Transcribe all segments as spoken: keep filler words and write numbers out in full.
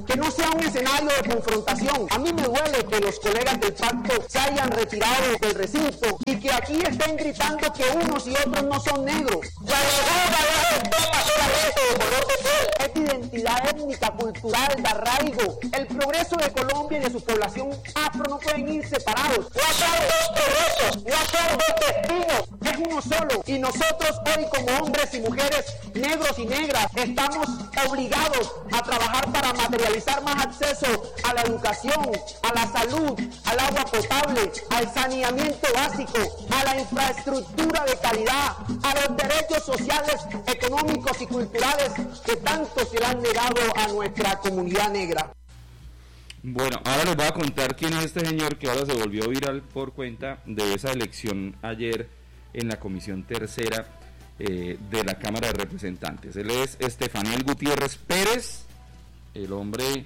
Que no sea un escenario de confrontación. A mí me duele que los colegas del pacto se hayan retirado del recinto y que aquí estén gritando que unos y otros no son negros. La negrura no es un tema solamente de color de piel, es de identidad étnica, cultural, de arraigo. El progreso de Colombia y de su población afro no pueden ir separados. No son dos progresos, no son dos destinos, es uno solo. Y nosotros hoy, como hombres y mujeres, negros y negras, estamos obligados a trabajar para materializar más acceso a la educación, a la salud, al agua potable, al saneamiento básico, a la infraestructura de calidad, a los derechos sociales, económicos y culturales que tanto se le han negado a nuestra comunidad negra. Bueno, ahora les voy a contar quién es este señor que ahora se volvió viral por cuenta de esa elección ayer en la Comisión Tercera eh, de la Cámara de Representantes. Él es Estefaniel Gutiérrez Pérez. El hombre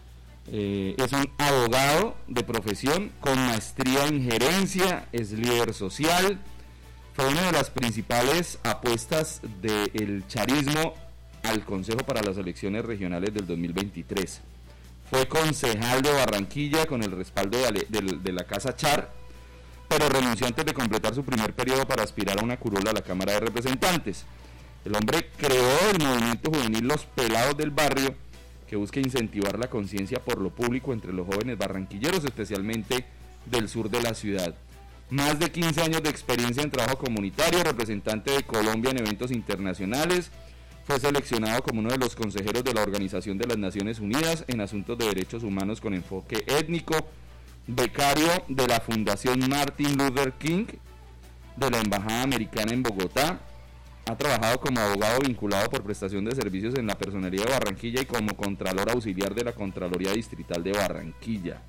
eh, es un abogado de profesión con maestría en gerencia, es líder social, fue una de las principales apuestas del charismo al Consejo para las elecciones regionales del dos mil veintitrés. Fue concejal de Barranquilla con el respaldo de, de, de la Casa Char, pero renunció antes de completar su primer periodo para aspirar a una curula a la Cámara de Representantes. El hombre creó el movimiento juvenil Los Pelados del Barrio, que busca incentivar la conciencia por lo público entre los jóvenes barranquilleros, especialmente del sur de la ciudad. Más de quince años de experiencia en trabajo comunitario, representante de Colombia en eventos internacionales, fue seleccionado como uno de los consejeros de la Organización de las Naciones Unidas en asuntos de derechos humanos con enfoque étnico, becario de la Fundación Martin Luther King, de la Embajada Americana en Bogotá. Ha trabajado como abogado vinculado por prestación de servicios en la Personería de Barranquilla y como contralor auxiliar de la Contraloría Distrital de Barranquilla.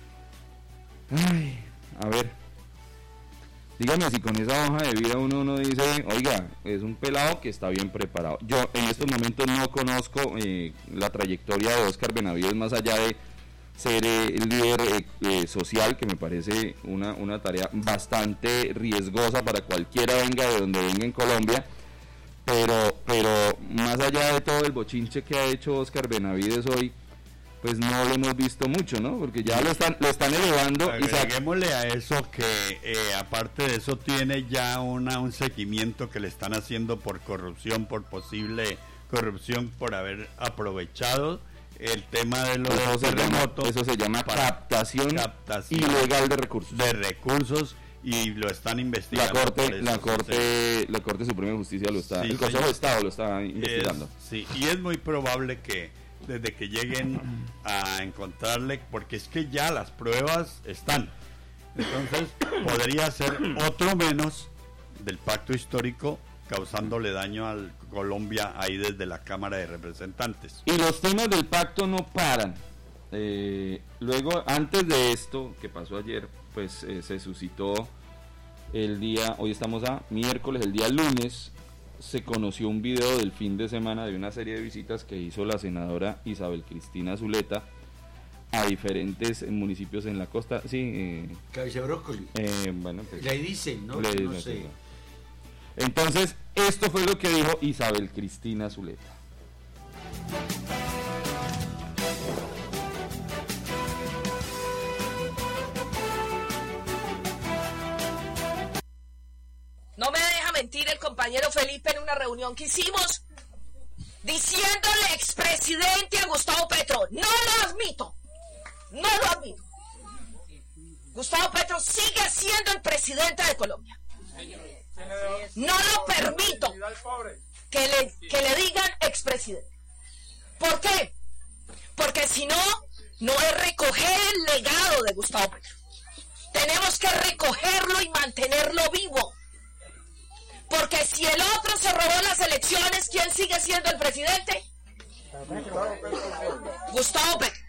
Ay, a ver, dígame si con esa hoja de vida uno, uno dice, oiga, es un pelado que está bien preparado. Yo en estos momentos no conozco eh, la trayectoria de Óscar Benavides, más allá de ser eh, el líder eh, eh, social, que me parece una, una tarea bastante riesgosa para cualquiera venga de donde venga en Colombia. Pero, pero más allá de todo el bochinche que ha hecho Óscar Benavides hoy, pues no lo hemos visto mucho, ¿no? Porque ya lo están lo están elevando. Agreguémosle a eso que eh, aparte de eso tiene ya una un seguimiento que le están haciendo por corrupción, por posible corrupción, por haber aprovechado el tema de los eso terremotos. Eso se llama captación, captación ilegal de recursos. De recursos. Y lo están investigando. La Corte, la Corte, la Corte Suprema de Justicia lo está, sí, el Consejo sí. de Estado lo está investigando. Es, sí, y es muy probable que desde que lleguen a encontrarle, porque es que ya las pruebas están. Entonces, podría ser otro menos del pacto histórico causándole daño a Colombia ahí desde la Cámara de Representantes. Y los temas del pacto no paran. Eh, luego, antes de esto que pasó ayer, pues eh, se suscitó el día, hoy estamos a miércoles, el día lunes se conoció un video del fin de semana de una serie de visitas que hizo la senadora Isabel Cristina Zuleta a diferentes municipios en la costa, sí. Eh, Cabeza Brócoli. Eh, bueno, pues, le dicen, ¿no? Le dicen, no sé. Entonces, esto fue lo que dijo Isabel Cristina Zuleta. No me deja mentir el compañero Felipe en una reunión que hicimos diciéndole expresidente a Gustavo Petro. No lo admito, no lo admito. Gustavo Petro sigue siendo el presidente de Colombia. No lo permito que le, que le digan expresidente. ¿Por qué? Porque si no, no es recoger el legado de Gustavo Petro. Tenemos que recogerlo y mantenerlo vivo. Porque si el otro se robó las elecciones, ¿quién sigue siendo el presidente? Gustavo Petro.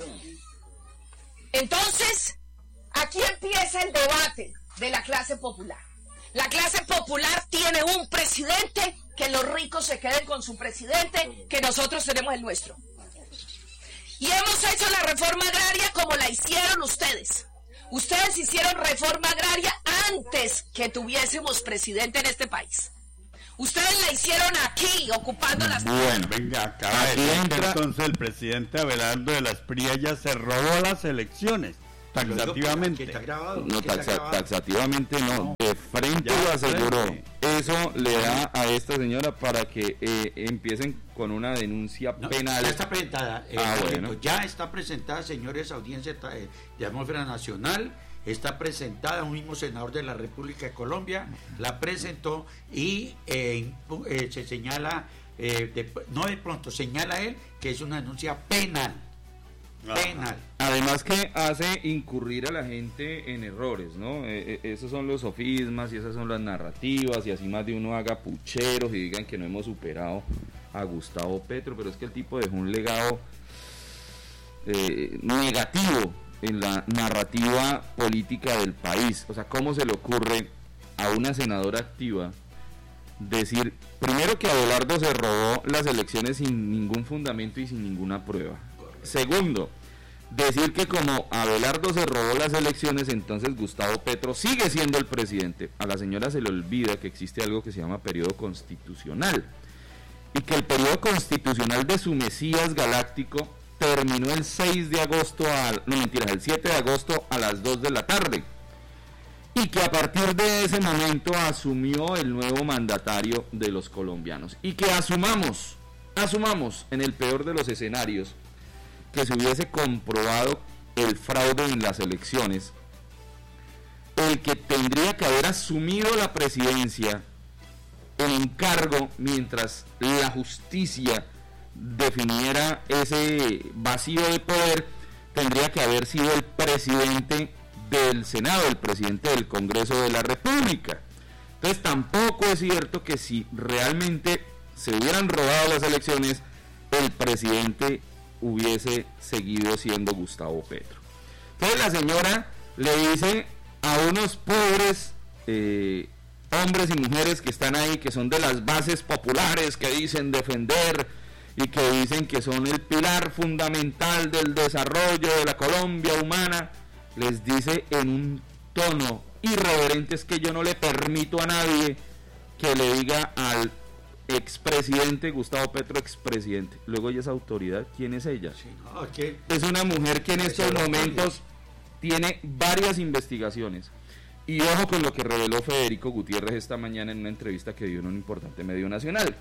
Entonces, aquí empieza el debate de la clase popular. La clase popular tiene un presidente, que los ricos se queden con su presidente, que nosotros tenemos el nuestro. Y hemos hecho la reforma agraria como la hicieron ustedes. Ustedes hicieron reforma agraria antes que tuviésemos presidente en este país. Ustedes la hicieron aquí, ocupando las... Bueno, venga, acaba de decir que entonces el presidente Abelardo de la Espriella ya se robó las elecciones, taxativamente. ¿Está grabado? No, ¿Está taxa, grabado? taxativamente no, de frente Ya, lo aseguró. frente. Eso le da a esta señora para que eh, empiecen con una denuncia No, penal. ya está presentada, eh, Ah, Carlito, bueno. ya está presentada, señores, audiencia de, de Atmósfera Nacional, está presentada, un mismo senador de la República de Colombia la presentó y eh, eh, se señala, eh, de, no de pronto, señala él que es una denuncia penal, Ajá. penal. Además que hace incurrir a la gente en errores, ¿no? Eh, eh, esos son los sofismas y esas son las narrativas y así más de uno haga pucheros y digan que no hemos superado a Gustavo Petro, pero es que el tipo dejó un legado eh, negativo en la narrativa política del país. O sea, ¿cómo se le ocurre a una senadora activa decir, primero, que Abelardo se robó las elecciones sin ningún fundamento y sin ninguna prueba? Segundo, decir que como Abelardo se robó las elecciones, entonces Gustavo Petro sigue siendo el presidente. A la señora se le olvida que existe algo que se llama periodo constitucional y que el periodo constitucional de su Mesías galáctico terminó el seis de agosto, a, no mentiras, el siete de agosto a las dos de la tarde, y que a partir de ese momento asumió el nuevo mandatario de los colombianos, y que asumamos, asumamos en el peor de los escenarios, que se hubiese comprobado el fraude en las elecciones, el que tendría que haber asumido la presidencia en cargo mientras la justicia definiera ese vacío de poder, tendría que haber sido el presidente del Senado, el presidente del Congreso de la República. Entonces tampoco es cierto que si realmente se hubieran robado las elecciones, el presidente hubiese seguido siendo Gustavo Petro. Entonces la señora le dice a unos pobres eh, hombres y mujeres que están ahí, que son de las bases populares, que dicen defender y que dicen que son el pilar fundamental del desarrollo de la Colombia humana, les dice en un tono irreverente, es que yo no le permito a nadie que le diga al expresidente Gustavo Petro expresidente. Luego ella es autoridad. ¿Quién es ella? Sí, no, ¿qué? Es una mujer que en estos Eso lo momentos tiene varias investigaciones. Y ojo con lo que reveló Federico Gutiérrez esta mañana en una entrevista que dio en un importante medio nacional.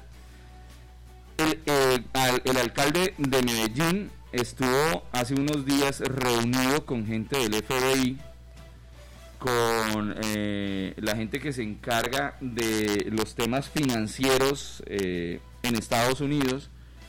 El, el, al, el alcalde de Medellín estuvo hace unos días reunido con gente del F B I, con eh, la gente que se encarga de los temas financieros eh, en Estados Unidos,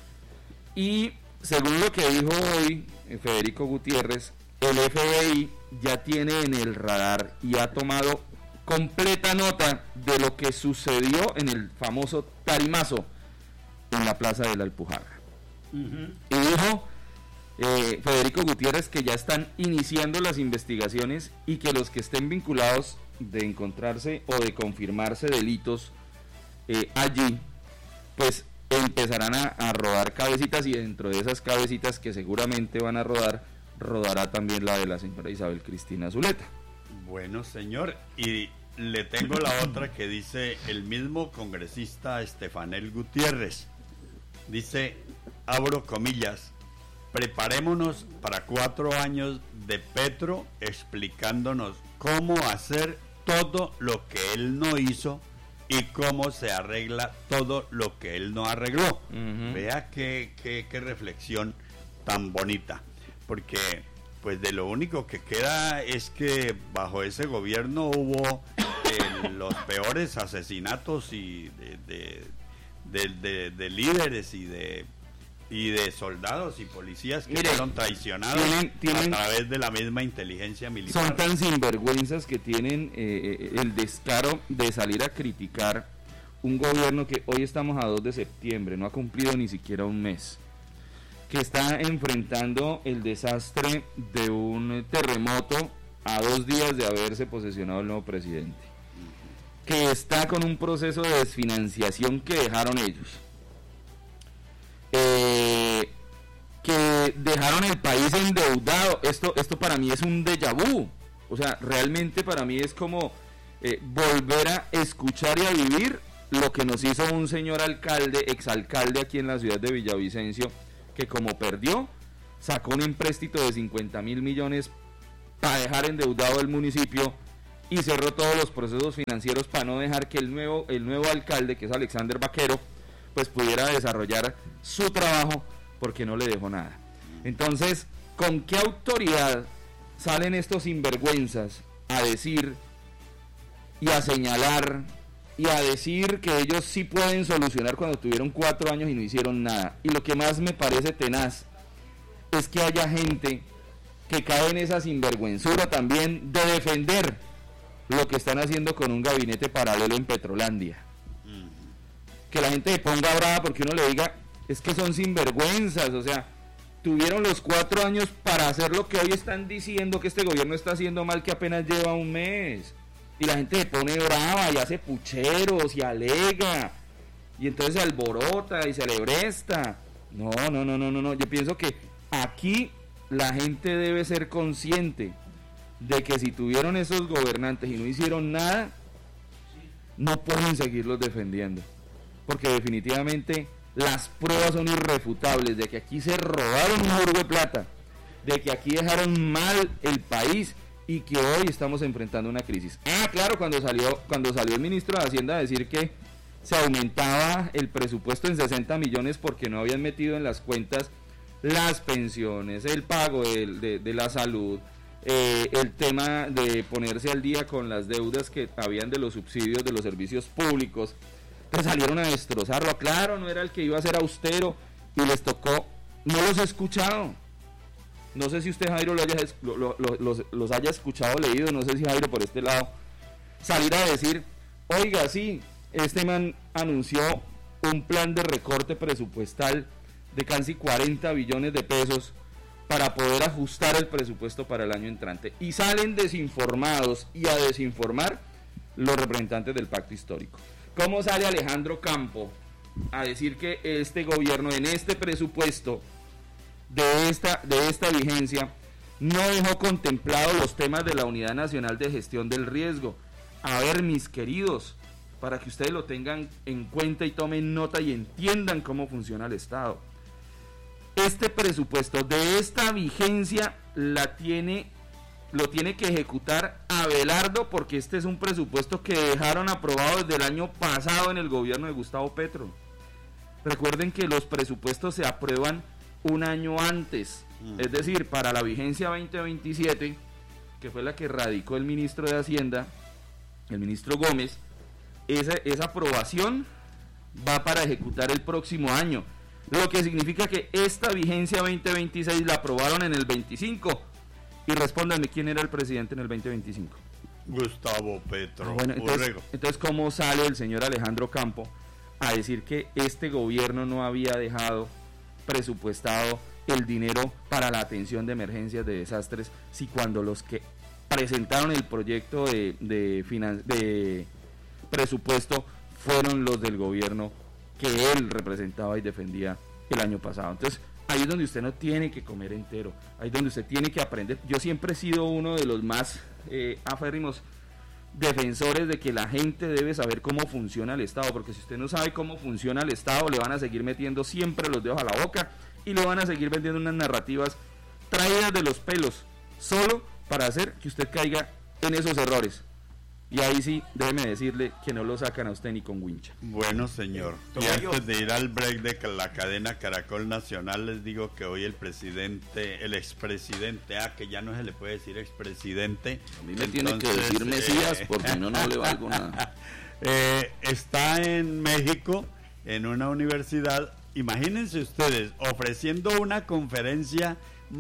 y según lo que dijo hoy eh, Federico Gutiérrez, el F B I ya tiene en el radar y ha tomado completa nota de lo que sucedió en el famoso tarimazo en la plaza de la Alpujarra. Uh-huh. Y dijo eh, Federico Gutiérrez que ya están iniciando las investigaciones y que los que estén vinculados de encontrarse o de confirmarse delitos eh, allí, pues empezarán a, a rodar cabecitas, y dentro de esas cabecitas que seguramente van a rodar, rodará también la de la señora Isabel Cristina Zuleta. Bueno, señor, y le tengo la otra que dice el mismo congresista Estefanel Gutiérrez. Dice, abro comillas, preparémonos para cuatro años de Petro explicándonos cómo hacer todo lo que él no hizo y cómo se arregla todo lo que él no arregló. Uh-huh. Vea qué, qué, qué reflexión tan bonita, porque pues de lo único que queda es que bajo ese gobierno hubo eh, los peores asesinatos y de, de, de, de, de líderes y de y de soldados y policías que Mire, fueron traicionados tienen, tienen, a través de la misma inteligencia militar. Son tan sinvergüenzas que tienen eh, el descaro de salir a criticar un gobierno que hoy estamos a dos de septiembre, no ha cumplido ni siquiera un mes, que está enfrentando el desastre de un terremoto a dos días de haberse posesionado el nuevo presidente, que está con un proceso de desfinanciación que dejaron ellos, eh, que dejaron el país endeudado. Esto, esto para mí es un déjà vu, o sea, realmente para mí es como eh, volver a escuchar y a vivir lo que nos hizo un señor alcalde, exalcalde aquí en la ciudad de Villavicencio, que como perdió, sacó un empréstito de cincuenta mil millones para dejar endeudado el municipio y cerró todos los procesos financieros para no dejar que el nuevo, el nuevo alcalde, que es Alexander Vaquero, pues pudiera desarrollar su trabajo porque no le dejó nada. Entonces, ¿con qué autoridad salen estos sinvergüenzas a decir y a señalar y a decir que ellos sí pueden solucionar cuando tuvieron cuatro años y no hicieron nada? Y lo que más me parece tenaz es que haya gente que cae en esa sinvergüenzura también de defender lo que están haciendo con un gabinete paralelo en Petrolandia. Que la gente se ponga brava porque uno le diga, es que son sinvergüenzas, o sea, tuvieron los cuatro años para hacer lo que hoy están diciendo que este gobierno está haciendo mal, que apenas lleva un mes. Y la gente se pone brava y hace pucheros y alega, y entonces se alborota y se alebresta. No, no, no, no, no, no. Yo pienso que aquí la gente debe ser consciente de que si tuvieron esos gobernantes y no hicieron nada, no pueden seguirlos defendiendo. Porque definitivamente las pruebas son irrefutables de que aquí se robaron un burgo de plata, de que aquí dejaron mal el país y que hoy estamos enfrentando una crisis. Ah, claro, cuando salió, cuando salió el ministro de Hacienda a decir que se aumentaba el presupuesto en sesenta millones porque no habían metido en las cuentas las pensiones, el pago de, de, de la salud, eh, el tema de ponerse al día con las deudas que habían de los subsidios de los servicios públicos, pues salieron a destrozarlo. Claro, no era el que iba a ser austero y les tocó. No los he escuchado, no sé si usted, Jairo, lo haya, lo, lo, los, los haya escuchado, leído, no sé si Jairo por este lado, salir a decir, oiga, sí, este man anunció un plan de recorte presupuestal de casi cuarenta billones de pesos para poder ajustar el presupuesto para el año entrante, y salen desinformados y a desinformar los representantes del pacto histórico. ¿Cómo sale Alejandro Campo a decir que este gobierno en este presupuesto de esta, de esta vigencia no dejó contemplados los temas de la Unidad Nacional de Gestión del Riesgo? A ver, mis queridos, para que ustedes lo tengan en cuenta y tomen nota y entiendan cómo funciona el Estado. Este presupuesto de esta vigencia la tiene, lo tiene que ejecutar Abelardo, porque este es un presupuesto que dejaron aprobado desde el año pasado en el gobierno de Gustavo Petro. Recuerden que los presupuestos se aprueban un año antes, mm. es decir, para la vigencia veinte veintisiete, que fue la que radicó el ministro de Hacienda, el ministro Gómez, esa, esa aprobación va para ejecutar el próximo año, lo que significa que esta vigencia veinte veintiséis la aprobaron en el veinticinco. Y respóndanme, ¿quién era el presidente en el veinte veinticinco? Gustavo Petro. Ah, bueno, entonces, entonces, ¿cómo sale el señor Alejandro Campo a decir que este gobierno no había dejado presupuestado el dinero para la atención de emergencias, de desastres, si cuando los que presentaron el proyecto de, de, finan- de presupuesto fueron los del gobierno que él representaba y defendía el año pasado? Entonces, ahí es donde usted no tiene que comer entero, ahí es donde usted tiene que aprender. Yo siempre he sido uno de los más eh, aférrimos defensores de que la gente debe saber cómo funciona el Estado, porque si usted no sabe cómo funciona el Estado, le van a seguir metiendo siempre los dedos a la boca y le van a seguir vendiendo unas narrativas traídas de los pelos, solo para hacer que usted caiga en esos errores. Y ahí sí, déjeme decirle que no lo sacan a usted ni con wincha. Bueno, señor, y antes de ir al break de la cadena Caracol Nacional, les digo que hoy el presidente, el expresidente, ah, que ya no se le puede decir expresidente. A mí me tiene que decir Mesías, eh, porque no, no le valgo nada. Eh, está en México, en una universidad, imagínense ustedes, ofreciendo una conferencia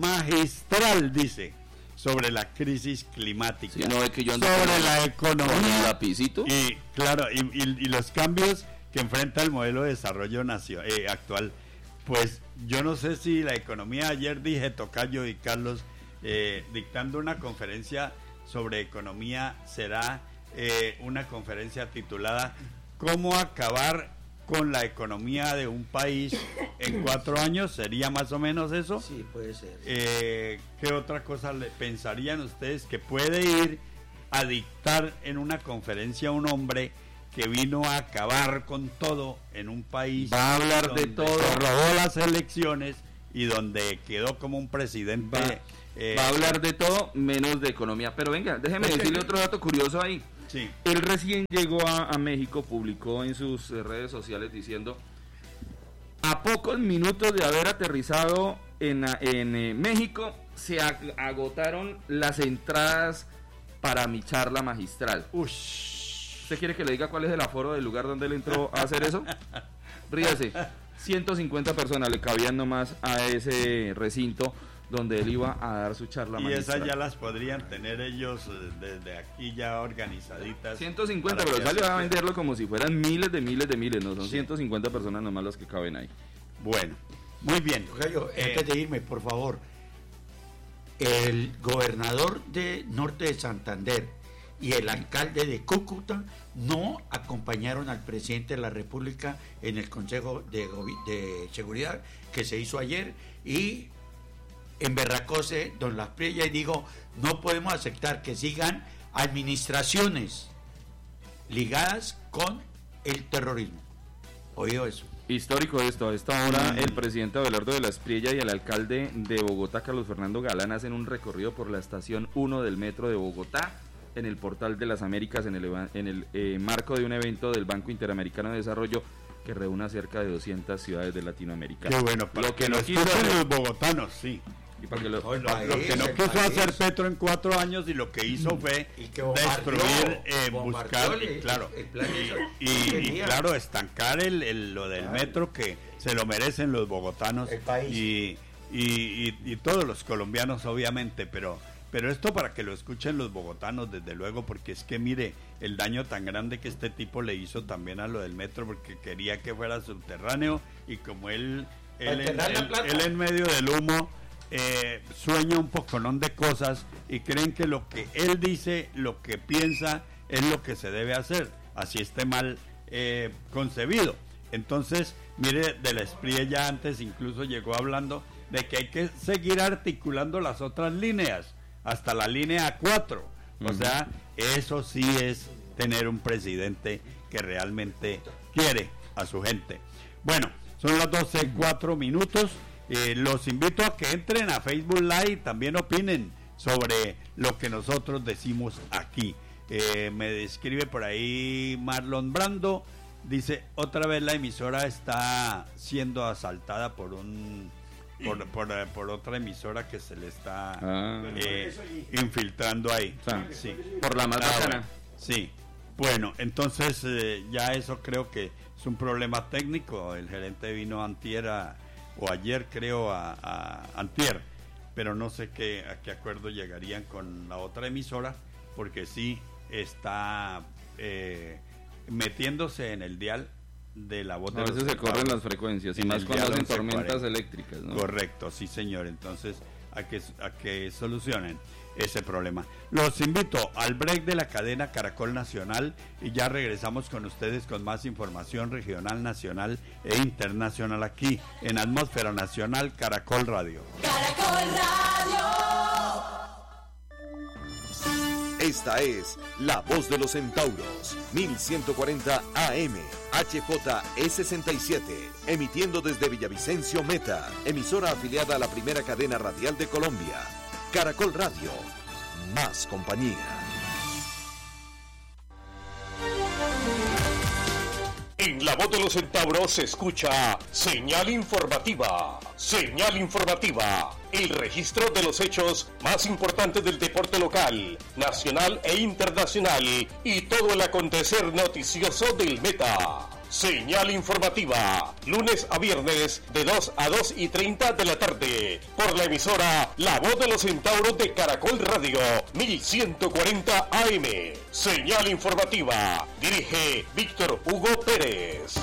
magistral, dice, sobre la crisis climática, sí, no, es que yo ando sobre con la economía, con el lapicito. y claro, y, y, y los cambios que enfrenta el modelo de desarrollo nacio, eh, actual. Pues yo no sé si la economía, ayer dije Tocayo y Carlos, eh, dictando una conferencia sobre economía, será eh, una conferencia titulada ¿Cómo acabar con la economía de un país en cuatro años? ¿Sería más o menos eso? Sí, puede ser. Eh, ¿Qué otra cosa le pensarían ustedes que puede ir a dictar en una conferencia un hombre que vino a acabar con todo en un país. Va a hablar de todo. Se robó las elecciones y donde quedó como un presidente. Va, eh, va a hablar de todo menos de economía. Pero venga, déjeme okay. decirle otro dato curioso ahí. Sí. Él recién llegó a, a México, publicó en sus redes sociales diciendo: a pocos minutos de haber aterrizado en, en eh, México, se ag- agotaron las entradas para mi charla magistral. Ush. ¿Usted quiere que le diga cuál es el aforo del lugar donde él entró a hacer eso? Ríase. ciento cincuenta personas le cabían nomás a ese recinto donde él iba a dar su charla y magistral. esas ya las podrían tener ellos desde aquí ya organizaditas. ciento cincuenta, pero salió a venderlo como si fueran miles de miles de miles, no son sí. ciento cincuenta personas nomás las que caben ahí. Bueno, muy bien. Gallo, eh, antes de irme, por favor, el gobernador de Norte de Santander y el alcalde de Cúcuta no acompañaron al presidente de la República en el Consejo de, Gobi- de Seguridad que se hizo ayer, y emberracóse don Las Priella y digo, no podemos aceptar que sigan administraciones ligadas con el terrorismo. ¿Oído eso? Histórico esto, a esta hora el presidente Abelardo de la Espriella y el alcalde de Bogotá, Carlos Fernando Galán, hacen un recorrido por la estación uno del metro de Bogotá, en el Portal de las Américas, en el, en el eh, marco de un evento del Banco Interamericano de Desarrollo que reúne a cerca de doscientas ciudades de Latinoamérica. Qué bueno, para lo que, que no nos quiso escuchen hacer, los bogotanos, sí. y para que lo, Lo, lo que no quiso hacer Petro en cuatro años y lo que hizo fue destruir, eh, buscar, y, claro, y, y, y claro, estancar el, el, lo del metro, que se lo merecen los bogotanos y, y, y, y todos los colombianos, obviamente, pero, pero esto para que lo escuchen los bogotanos, desde luego, porque es que mire el daño tan grande que este tipo le hizo también a lo del metro, porque quería que fuera subterráneo, y como él, él, él, él, él en medio del humo, Eh, sueña un poconón de cosas y creen que lo que él dice, lo que piensa es lo que se debe hacer, así esté mal eh, concebido. Entonces, mire, de la Espriella antes incluso llegó hablando de que hay que seguir articulando las otras líneas hasta la línea cuatro. Uh-huh. O sea, eso sí es tener un presidente que realmente quiere a su gente. Bueno, son las doce y cuatro minutos. Eh, los invito a que entren a Facebook Live y también opinen sobre lo que nosotros decimos aquí. Eh, me describe por ahí Marlon Brando, dice, otra vez la emisora está siendo asaltada por un por, por, por otra emisora que se le está ah. eh, infiltrando ahí. Ah, sí. Por la más bacana. Sí. Bueno, entonces eh, ya eso creo que es un problema técnico. El gerente vino antier a o ayer creo a, a antier, pero no sé qué, a qué acuerdo llegarían con la otra emisora, porque sí está eh, metiéndose en el dial de la voz de a veces se corren las frecuencias y más cuando hacen tormentas eléctricas, ¿no? Correcto, sí señor, entonces a que, a que solucionen ese problema. Los invito al break de la cadena Caracol Nacional y ya regresamos con ustedes con más información regional, nacional e internacional aquí en Atmósfera Nacional Caracol Radio. Caracol Radio. Esta es La Voz de los Centauros, mil ciento cuarenta A M, H J E sesenta y siete, emitiendo desde Villavicencio Meta, emisora afiliada a la primera cadena radial de Colombia. Caracol Radio, más compañía. En La Voz de los Centauros se escucha Señal Informativa. Señal Informativa, el registro de los hechos más importantes del deporte local, nacional e internacional y todo el acontecer noticioso del Meta. Señal Informativa, lunes a viernes de dos a dos y treinta de la tarde, por la emisora La Voz de los Centauros de Caracol Radio, mil ciento cuarenta A M. Señal Informativa, dirige Víctor Hugo Pérez.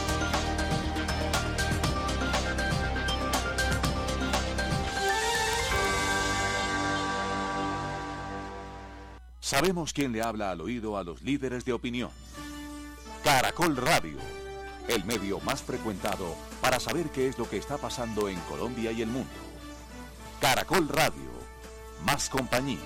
Sabemos quién le habla al oído a los líderes de opinión. Caracol Radio, el medio más frecuentado para saber qué es lo que está pasando en Colombia y el mundo. Caracol Radio, más compañía.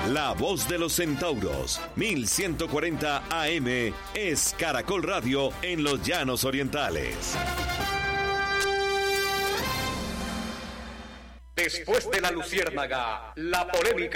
La voz de los centauros, mil ciento cuarenta A M, es Caracol Radio en los Llanos Orientales. Después de la luciérnaga, la polémica